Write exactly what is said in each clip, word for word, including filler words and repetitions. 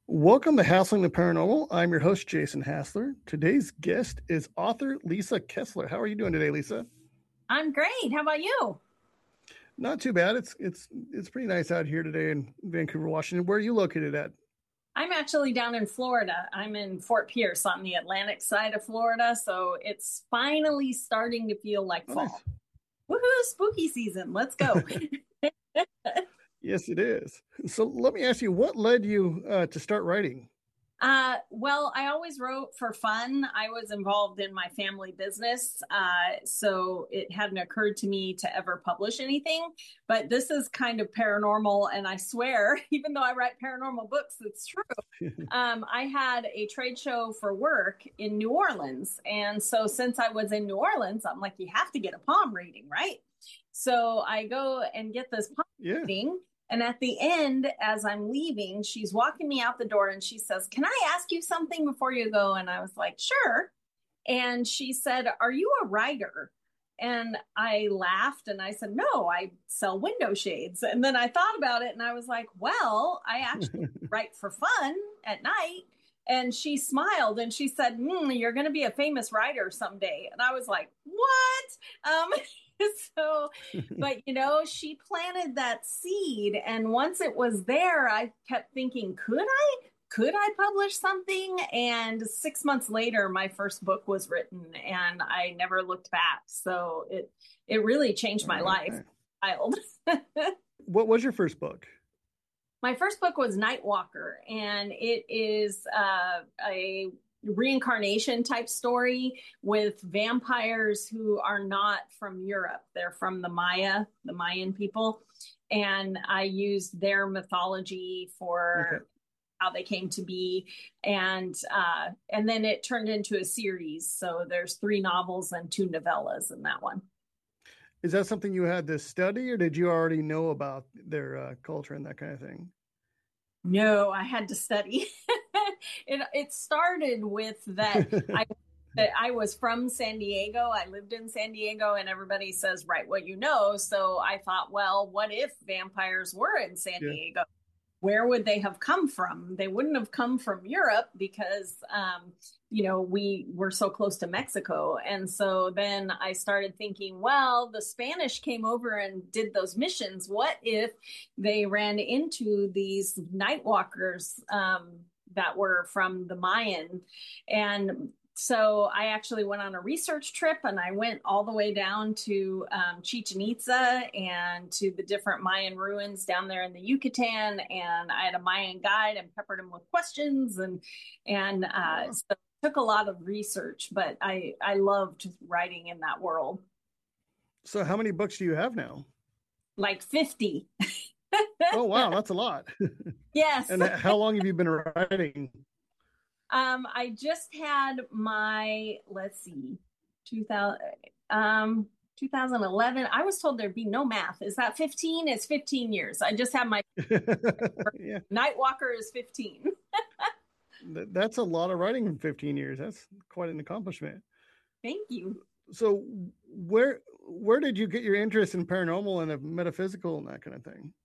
Welcome to Hassling the Paranormal. I'm your host, Jason Hassler. Today's guest is author Lisa Kessler. How are you doing today, Lisa? I'm great. How about you? Not too bad. It's it's it's pretty nice out here today in Vancouver, Washington. Where are you located at? I'm actually down in Florida. I'm in Fort Pierce on the Atlantic side of Florida, so it's finally starting to feel like Oh, nice. fall. Woohoo, spooky season. Let's go. Yes, it is. So let me ask you, what led you uh, to start writing? Uh, well, I always wrote for fun. I was involved in my family business, uh, so it hadn't occurred to me to ever publish anything. But this is kind of paranormal, and I swear, even though I write paranormal books, it's true. Um, I had a trade show for work in New Orleans, and so since I was in New Orleans, I'm like, you have to get a palm reading, right? So I go and get this palm Yeah. reading. And at the end, as I'm leaving, she's walking me out the door and she says, "Can I ask you something before you go?" And I was like, "Sure." And she said, "Are you a writer?" And I laughed and I said, "No, I sell window shades." And then I thought about it and I was like, "Well, I actually write for fun at night." And she smiled and she said, mm, "You're going to be a famous writer someday." And I was like, "What?" Um, so, but you know, she planted that seed. And once it was there, I kept thinking, could I? Could I publish something? And six months later, my first book was written and I never looked back. So it, it really changed my life. Right. Child. What was your first book? My first book was Nightwalker, and it is uh, a reincarnation type story with vampires who are not from Europe. They're from the Maya, the Mayan people. And I used their mythology for Okay. how they came to be, and uh, and then it turned into a series. So there's three novels and two novellas in that one. Is that something you had to study, or did you already know about their uh, culture and that kind of thing? No, I had to study. it it started with that I that I was from San Diego. I lived in San Diego, and everybody says write what you know. So I thought, well, what if vampires were in San Yeah. Diego? Where would they have come from? They wouldn't have come from Europe because, um, you know, we were so close to Mexico. And so then I started thinking, well, the Spanish came over and did those missions. What if they ran into these night walkers um, that were from the Mayan? And so I actually went on a research trip and I went all the way down to um, Chichen Itza and to the different Mayan ruins down there in the Yucatan. And I had a Mayan guide and peppered him with questions and and uh, Wow. so it took a lot of research, but I I loved writing in that world. So how many books do you have now? Like fifty. Oh, wow, that's a lot. Yes. And how long have you been writing? Um, I just had my, let's see, two thousand, um, two thousand eleven. I was told there'd be no math. Is that fifteen? It's fifteen years. I just have my Yeah, Nightwalker is fifteen. that's a lot of writing in fifteen years. That's quite an accomplishment. Thank you. So where where did you get your interest in paranormal and the metaphysical and that kind of thing?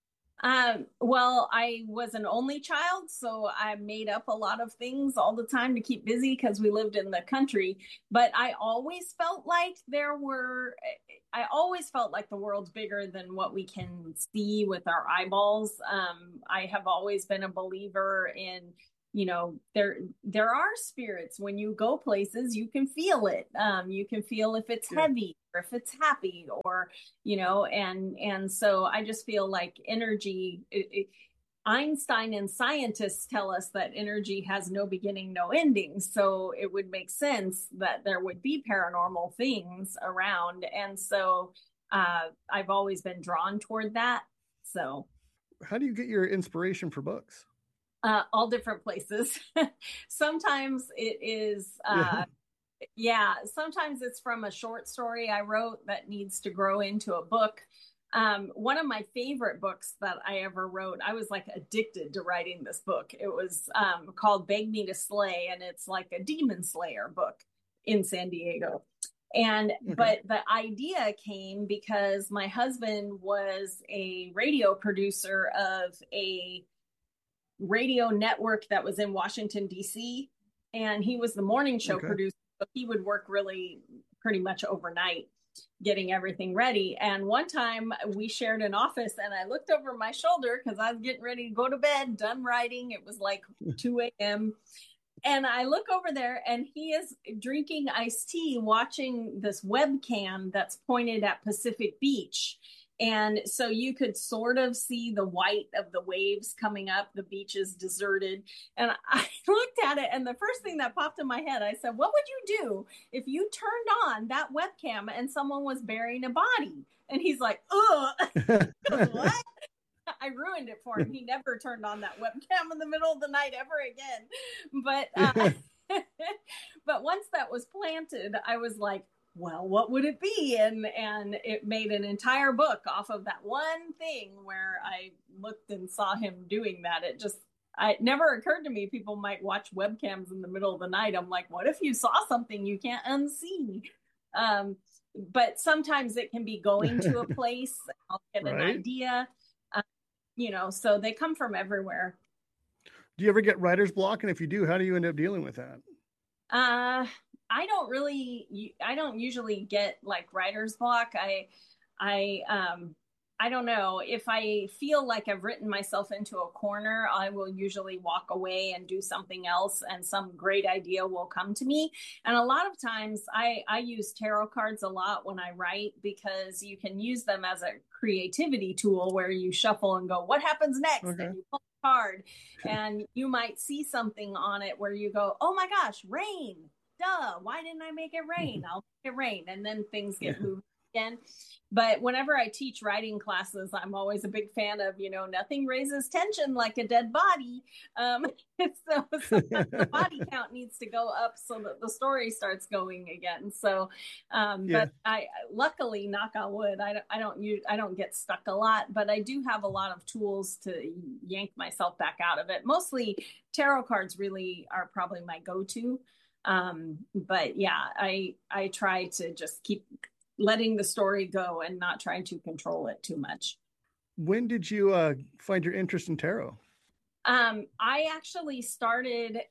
Um, well, I was an only child, so I made up a lot of things all the time to keep busy because we lived in the country. But I always felt like there were, I always felt like the world's bigger than what we can see with our eyeballs. Um, I have always been a believer in, you know, there there are spirits. When you go places, you can feel it. Um, you can feel if it's Yeah. heavy or if it's happy or you know and and so I just feel like energy it, it, Einstein and scientists tell us that energy has no beginning, no ending, so it would make sense that there would be paranormal things around. And so uh, I've always been drawn toward that. So How do you get your inspiration for books? uh, all different places. Sometimes it is Yeah. uh, yeah, sometimes it's from a short story I wrote that needs to grow into a book. Um, one of my favorite books that I ever wrote, I was like addicted to writing this book. It was um, called Beg Me to Slay, and it's like a demon slayer book in San Diego. And Okay. but the idea came because my husband was a radio producer of a radio network that was in Washington, D C, and he was the morning show okay. producer. So he would work really pretty much overnight getting everything ready. And one time we shared an office and I looked over my shoulder because I was getting ready to go to bed, done writing. It was like two a.m. And I look over there and he is drinking iced tea, watching this webcam that's pointed at Pacific Beach. And so you could sort of see the white of the waves coming up. The beach is deserted. And I looked at it, and the first thing that popped in my head, I said, what would you do if you turned on that webcam and someone was burying a body? And he's like, ugh. What? I ruined it for him. He never turned on that webcam in the middle of the night ever again. But, uh, but once that was planted, I was like, well, what would it be? And and it made an entire book off of that one thing where I looked and saw him doing that. It just, I, it never occurred to me people might watch webcams in the middle of the night. I'm like, what if you saw something you can't unsee? Um, but sometimes it can be going to a place, I'll get an right. idea, uh, you know, so they come from everywhere. Do you ever get writer's block? And if you do, how do you end up dealing with that? Uh, I don't really, I don't usually get like writer's block. I, I, um, I don't know. If I feel like I've written myself into a corner, I will usually walk away and do something else and some great idea will come to me. And a lot of times I, I use tarot cards a lot when I write because you can use them as a creativity tool where you shuffle and go, what happens next? Okay. And you pull a card and you might see something on it where you go, oh my gosh, rain. Duh, why didn't I make it rain? I'll make it rain. And then things get yeah. moved again. But whenever I teach writing classes, I'm always a big fan of, you know, nothing raises tension like a dead body. Um, so sometimes the body count needs to go up so that the story starts going again. So, um, yeah. but I, luckily, knock on wood, I don't, I don't use, I don't get stuck a lot, but I do have a lot of tools to yank myself back out of it. Mostly tarot cards really are probably my go-to. Um, but yeah, I, I try to just keep letting the story go and not trying to control it too much. When did you uh, find your interest in tarot? Um, I actually started,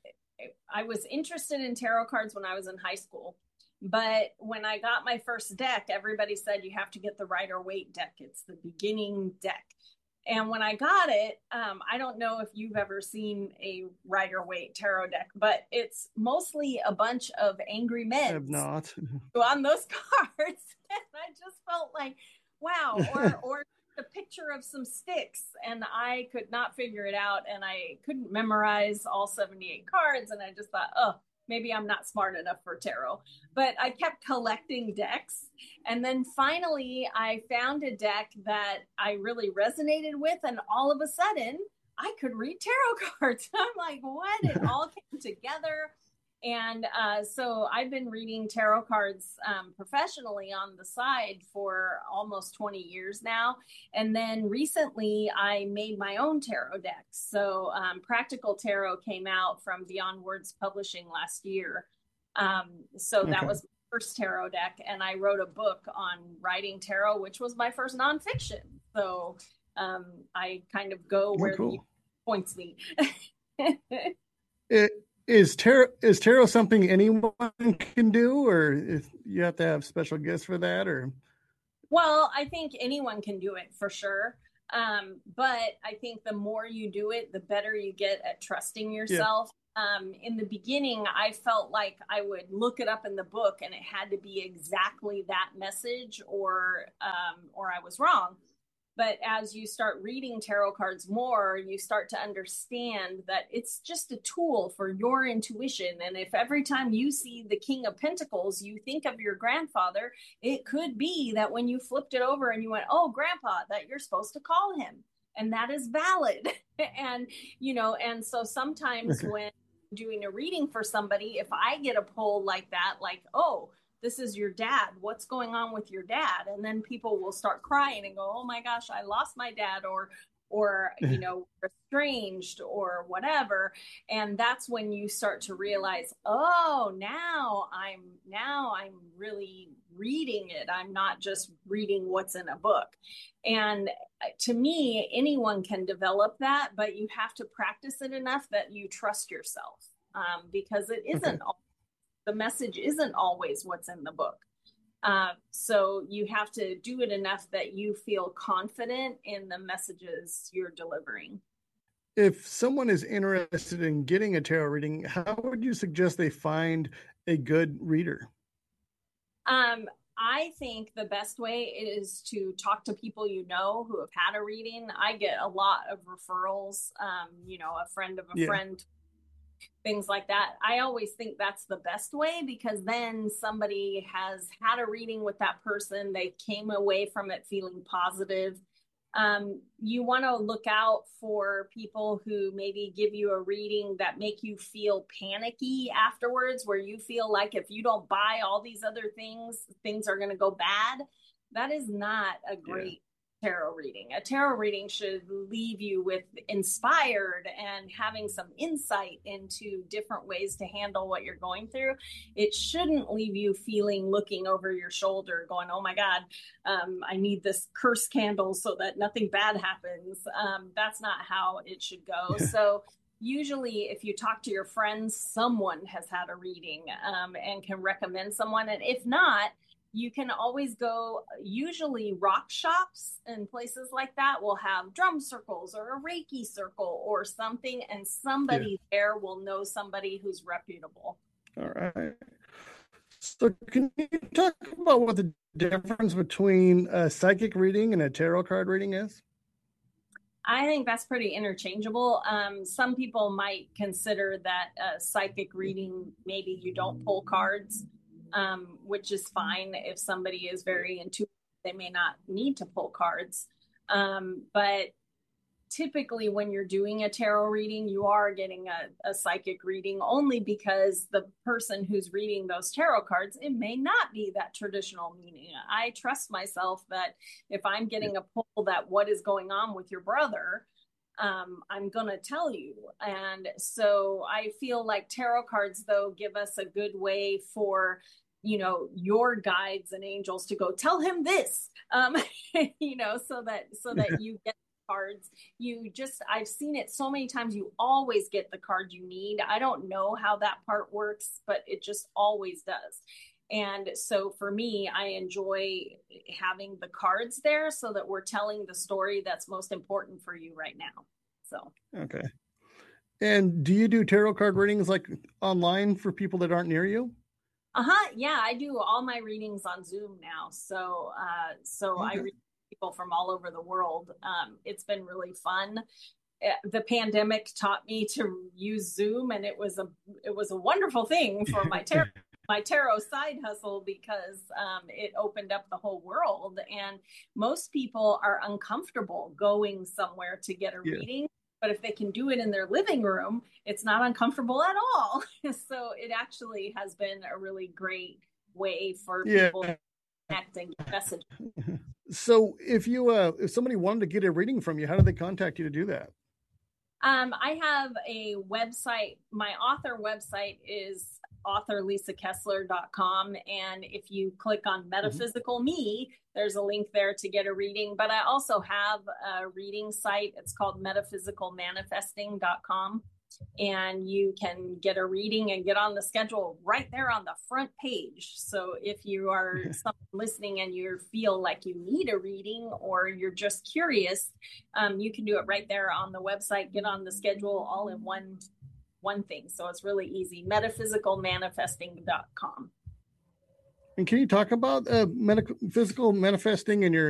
I was interested in tarot cards when I was in high school, but when I got my first deck, everybody said you have to get the Rider-Waite deck. It's the beginning deck. And when I got it, um, I don't know if you've ever seen a Rider-Waite tarot deck, but it's mostly a bunch of angry men. I have not. On those cards. And I just felt like, wow, or or a picture of some sticks. And I could not figure it out. And I couldn't memorize all seventy-eight cards. And I just thought, oh, maybe I'm not smart enough for tarot. But I kept collecting decks. And then finally, I found a deck that I really resonated with. And all of a sudden, I could read tarot cards. I'm like, what? It all came together. And uh, so I've been reading tarot cards um, professionally on the side for almost twenty years now. And then recently I made my own tarot decks. So um, Practical Tarot came out from Beyond Words Publishing last year. Um, so okay. That was my first tarot deck. And I wrote a book on writing tarot, which was my first nonfiction. So um, I kind of go where oh, cool. the points me. it- Is tarot is tarot something anyone can do, or if you have to have special gifts for that? Or well, I think anyone can do it for sure. Um, but I think the more you do it, the better you get at trusting yourself. Yeah. Um, in the beginning, I felt like I would look it up in the book and it had to be exactly that message, or um, or I was wrong. But as you start reading tarot cards more, you start to understand that it's just a tool for your intuition. And if every time you see the King of Pentacles, you think of your grandfather, it could be that when you flipped it over and you went, oh, grandpa, that you're supposed to call him. And that is valid. and, you know, and so sometimes when doing a reading for somebody, if I get a pull like that, like, oh, this is your dad. What's going on with your dad? And then people will start crying and go, oh my gosh, I lost my dad. Or, or, you know, estranged or whatever. And that's when you start to realize, oh, now I'm now I'm really reading it. I'm not just reading what's in a book. And to me, anyone can develop that, but you have to practice it enough that you trust yourself, um, because it isn't, okay. The message isn't always what's in the book. Uh, so you have to do it enough that you feel confident in the messages you're delivering. If someone is interested in getting a tarot reading, how would you suggest they find a good reader? Um, I think the best way is to talk to people you know who have had a reading. I get a lot of referrals, um, you know, a friend of a yeah. friend, things like that. I always think that's the best way, because then somebody has had a reading with that person. They came away from it feeling positive. Um, you want to look out for people who maybe give you a reading that make you feel panicky afterwards, where you feel like if you don't buy all these other things, things are going to go bad. That is not a great yeah. tarot reading. A tarot reading should leave you with inspired and having some insight into different ways to handle what you're going through. It shouldn't leave you feeling, looking over your shoulder going, oh my God, um, I need this curse candle so that nothing bad happens. Um, that's not how it should go. Yeah. So usually if you talk to your friends, someone has had a reading um, and can recommend someone. And if not, you can always go, usually rock shops and places like that will have drum circles or a Reiki circle or something, and somebody yeah. there will know somebody who's reputable. All right. So can you talk about what the difference between a psychic reading and a tarot card reading is? I think that's pretty interchangeable. Um, some people might consider that a psychic reading, maybe you don't pull cards. Um, which is fine. If somebody is very intuitive, they may not need to pull cards. Um, but typically when you're doing a tarot reading, you are getting a, a psychic reading, only because the person who's reading those tarot cards, it may not be that traditional meaning. I trust myself that if I'm getting a pull that what is going on with your brother, Um, I'm going to tell you. And so I feel like tarot cards, though, give us a good way for, you know, your guides and angels to go tell him this, um, you know, so that so that you get cards. You just, I've seen it so many times. You always get the card you need. I don't know how that part works, but it just always does. And so for me, I enjoy having the cards there so that we're telling the story that's most important for you right now. So, okay. And do you do tarot card readings like online for people that aren't near you? Uh-huh. Yeah, I do all my readings on Zoom now. So, uh, so okay. I read people from all over the world. Um, it's been really fun. The pandemic taught me to use Zoom, and it was a, it was a wonderful thing for my tarot. my tarot side hustle, because um, it opened up the whole world. And most people are uncomfortable going somewhere to get a yeah. reading, but if they can do it in their living room, it's not uncomfortable at all. So it actually has been a really great way for yeah. people to connect and get messages. So if you, uh, if somebody wanted to get a reading from you, how do they contact you to do that? Um, I have a website. My author website is author lisa kessler dot com. And if you click on Metaphysical mm-hmm. Me, there's a link there to get a reading. But I also have a reading site. It's called metaphysical manifesting dot com. And you can get a reading and get on the schedule right there on the front page. So if you are listening and you feel like you need a reading, or you're just curious, um, you can do it right there on the website, get on the schedule all in one one thing. So it's really easy. metaphysical manifesting dot com. And can you talk about uh, metaphysical manifesting and your